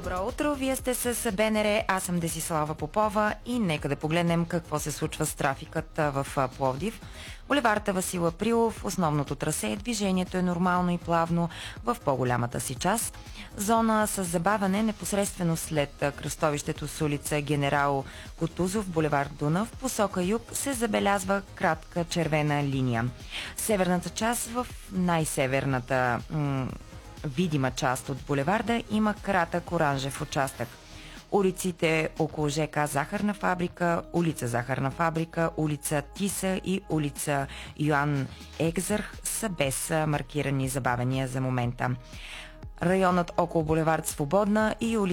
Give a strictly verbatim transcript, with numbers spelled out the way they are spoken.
Добро утро, вие сте с БНР, аз съм Десислава Попова и нека да погледнем какво се случва с трафикът в Пловдив. Булеварда Васил Априлов, основното трасе, движението е нормално и плавно в по-голямата си част. Зона с забавяне непосредствено след кръстовището с улица Генерал Кутузов, булевард Дунав, посока юг се забелязва кратка червена линия. Северната част, в най-северната м- видима част от булеварда, има кратък оранжев участък. Улиците около ЖК Захарна фабрика, улица Захарна фабрика, улица Тиса и улица Йоан Екзърх са без маркирани забавения за момента. Районът около булевард Свободна и улица